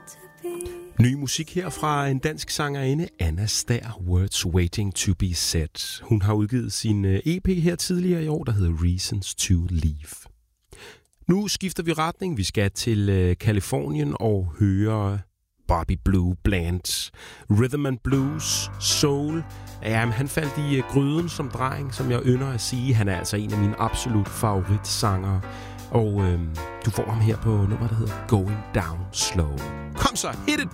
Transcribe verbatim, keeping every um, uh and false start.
Ny musik her fra en dansk sangerinde, Anna Stær, Words Waiting to be Said. Hun har udgivet sin E P her tidligere i år, der hedder Reasons to Leave. Nu skifter vi retning. Vi skal til Californien og høre Bobby Blue Bland. Rhythm and blues, soul. Ja, han faldt i gryden som dreng, som jeg ynder at sige. Han er altså en af mine absolut favoritsangere. Og øhm, du får ham her på nummer, der hedder Going Down Slow. Kom så, hit it!